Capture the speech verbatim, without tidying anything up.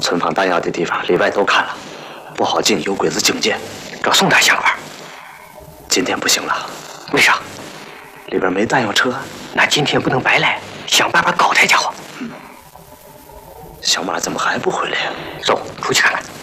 存放弹药的地方里外都看了，不好进，有鬼子警戒。 找宋大想法。 今天不行了， 为啥？ 里边没弹药车。 那今天不能白来，想办法搞他家伙。 小马怎么还不回来呀？ 走，出去看看。